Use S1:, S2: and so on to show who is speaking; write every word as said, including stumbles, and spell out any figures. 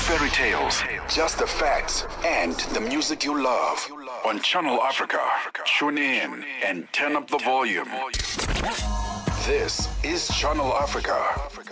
S1: fairy tales, just the facts and the music you love. On Channel Africa, tune in and turn up the volume. This is Channel Africa.